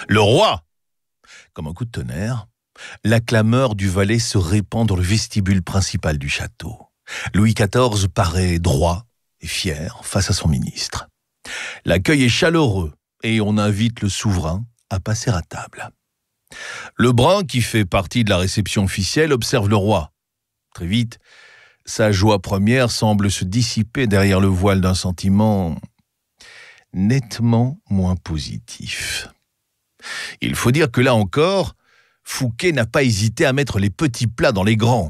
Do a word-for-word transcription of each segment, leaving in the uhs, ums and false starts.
Le roi! Comme un coup de tonnerre, la clameur du valet se répand dans le vestibule principal du château. Louis quatorze paraît droit et fier face à son ministre. L'accueil est chaleureux et on invite le souverain à passer à table. Lebrun, qui fait partie de la réception officielle, observe le roi. Très vite, sa joie première semble se dissiper derrière le voile d'un sentiment nettement moins positif. Il faut dire que là encore, Fouquet n'a pas hésité à mettre les petits plats dans les grands.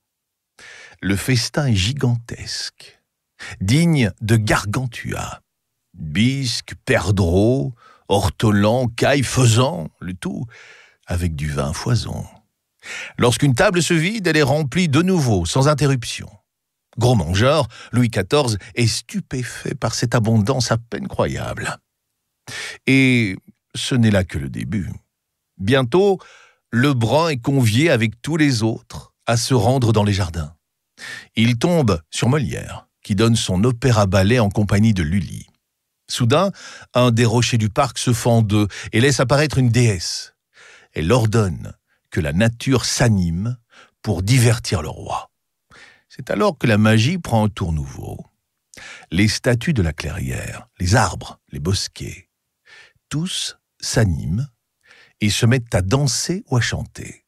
Le festin est gigantesque, digne de Gargantua. Bisque, perdreaux, ortolans, caille, faisan, le tout avec du vin à foison. Lorsqu'une table se vide, elle est remplie de nouveau, sans interruption. Gros mangeur, Louis quatorze est stupéfait par cette abondance à peine croyable. Et ce n'est là que le début. Bientôt, Lebrun est convié avec tous les autres à se rendre dans les jardins. Il tombe sur Molière, qui donne son opéra-ballet en compagnie de Lully. Soudain, un des rochers du parc se fend en deux et laisse apparaître une déesse. Elle ordonne que la nature s'anime pour divertir le roi. C'est alors que la magie prend un tour nouveau. Les statues de la clairière, les arbres, les bosquets, tous s'animent et se mettent à danser ou à chanter.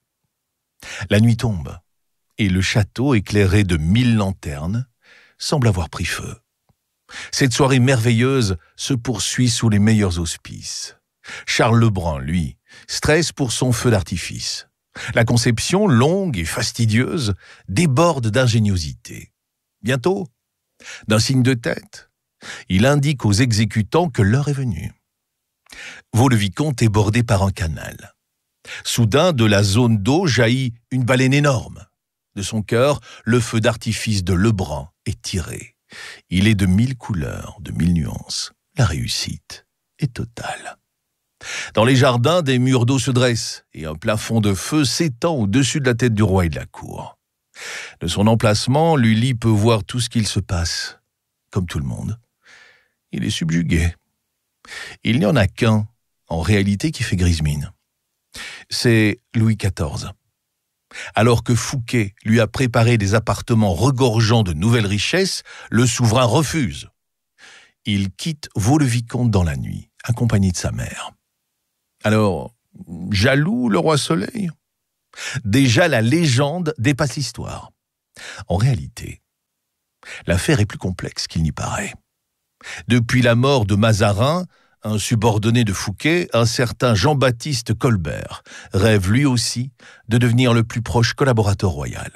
La nuit tombe et le château, éclairé de mille lanternes, semble avoir pris feu. Cette soirée merveilleuse se poursuit sous les meilleurs auspices. Charles Lebrun, lui, stresse pour son feu d'artifice. La conception, longue et fastidieuse, déborde d'ingéniosité. Bientôt, d'un signe de tête, il indique aux exécutants que l'heure est venue. Vaux-le-Vicomte est bordé par un canal. Soudain, de la zone d'eau jaillit une baleine énorme. De son cœur, le feu d'artifice de Lebrun est tiré. Il est de mille couleurs, de mille nuances. La réussite est totale. Dans les jardins, des murs d'eau se dressent et un plafond de feu s'étend au-dessus de la tête du roi et de la cour. De son emplacement, Lully peut voir tout ce qu'il se passe. Comme tout le monde, il est subjugué. Il n'y en a qu'un, en réalité, qui fait grise mine. C'est Louis quatorze. Alors que Fouquet lui a préparé des appartements regorgeant de nouvelles richesses, le souverain refuse. Il quitte Vaux-le-Vicomte dans la nuit, accompagné de sa mère. Alors, jaloux le roi Soleil? Déjà la légende dépasse l'histoire. En réalité, l'affaire est plus complexe qu'il n'y paraît. Depuis la mort de Mazarin, un subordonné de Fouquet, un certain Jean-Baptiste Colbert rêve lui aussi de devenir le plus proche collaborateur royal.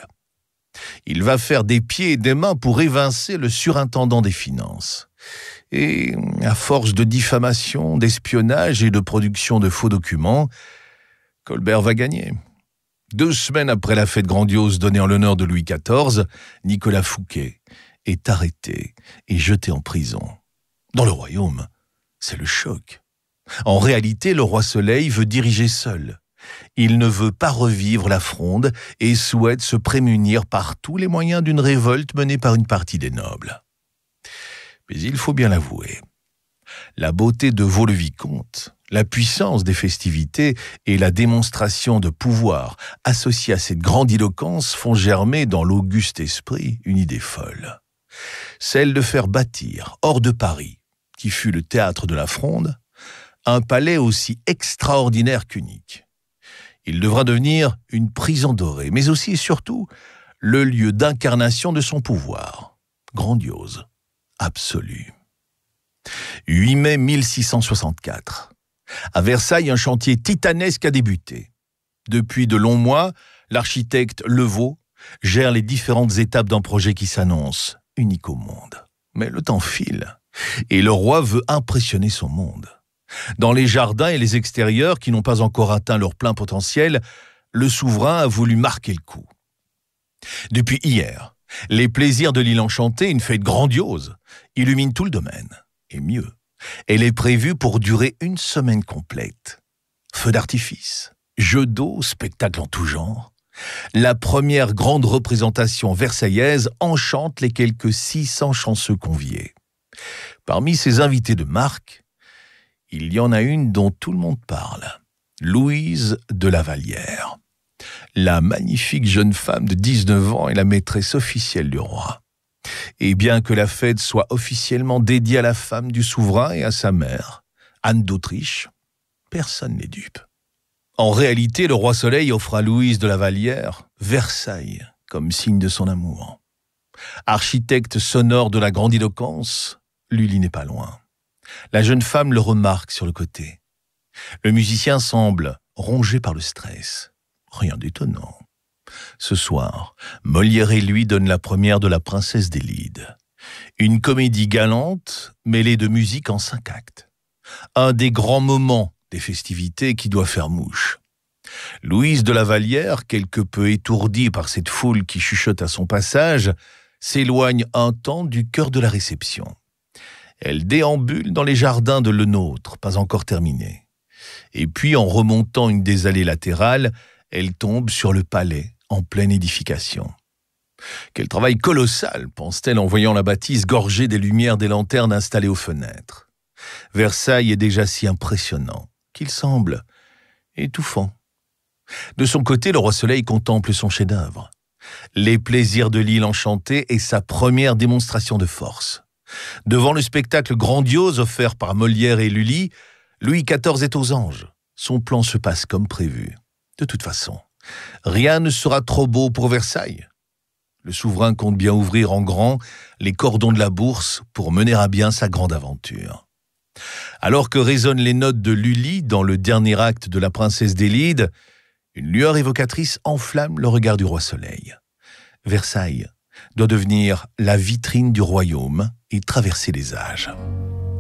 Il va faire des pieds et des mains pour évincer le surintendant des finances. Et à force de diffamation, d'espionnage et de production de faux documents, Colbert va gagner. Deux semaines après la fête grandiose donnée en l'honneur de Louis quatorze, Nicolas Fouquet est arrêté et jeté en prison. Dans le royaume, c'est le choc. En réalité, le roi Soleil veut diriger seul. Il ne veut pas revivre la Fronde et souhaite se prémunir par tous les moyens d'une révolte menée par une partie des nobles. Mais il faut bien l'avouer, la beauté de Vaux-le-Vicomte, la puissance des festivités et la démonstration de pouvoir associée à cette grandiloquence font germer dans l'auguste esprit une idée folle. Celle de faire bâtir, hors de Paris, qui fut le théâtre de la Fronde, un palais aussi extraordinaire qu'unique. Il devra devenir une prison dorée, mais aussi et surtout le lieu d'incarnation de son pouvoir, grandiose, absolu. huit mai mille six cent soixante-quatre. À Versailles, un chantier titanesque a débuté. Depuis de longs mois, l'architecte Levaux gère les différentes étapes d'un projet qui s'annonce unique au monde. Mais le temps file, et le roi veut impressionner son monde. Dans les jardins et les extérieurs qui n'ont pas encore atteint leur plein potentiel, le souverain a voulu marquer le coup. Depuis hier, les plaisirs de l'île enchantée, une fête grandiose, illuminent tout le domaine. Et mieux, elle est prévue pour durer une semaine complète. Feux d'artifice, jeux d'eau, spectacles en tout genre. La première grande représentation versaillaise enchante les quelques six cents chanceux conviés. Parmi ces invités de marque, il y en a une dont tout le monde parle. Louise de La Vallière. La magnifique jeune femme de dix-neuf ans est la maîtresse officielle du roi. Et bien que la fête soit officiellement dédiée à la femme du souverain et à sa mère, Anne d'Autriche, personne n'est dupe. En réalité, le roi Soleil offre à Louise de La Vallière Versailles comme signe de son amour. Architecte sonore de la grandiloquence, Lully n'est pas loin. La jeune femme le remarque sur le côté. Le musicien semble rongé par le stress. Rien d'étonnant. Ce soir, Molière et lui donnent la première de La Princesse des Lides. Une comédie galante mêlée de musique en cinq actes. Un des grands moments des festivités qui doit faire mouche. Louise de La Vallière, quelque peu étourdie par cette foule qui chuchote à son passage, s'éloigne un temps du cœur de la réception. Elle déambule dans les jardins de Lenôtre, pas encore terminés. Et puis, en remontant une des allées latérales, elle tombe sur le palais, en pleine édification. Quel travail colossal, pense-t-elle en voyant la bâtisse gorgée des lumières des lanternes installées aux fenêtres. Versailles est déjà si impressionnant qu'il semble étouffant. De son côté, le roi Soleil contemple son chef-d'œuvre. Les plaisirs de l'île enchantée est sa première démonstration de force. Devant le spectacle grandiose offert par Molière et Lully, Louis quatorze est aux anges. Son plan se passe comme prévu. De toute façon, rien ne sera trop beau pour Versailles. Le souverain compte bien ouvrir en grand les cordons de la bourse pour mener à bien sa grande aventure. Alors que résonnent les notes de Lully dans le dernier acte de La Princesse des Lides, une lueur évocatrice enflamme le regard du roi Soleil. Versailles doit devenir la vitrine du royaume et traverser les âges.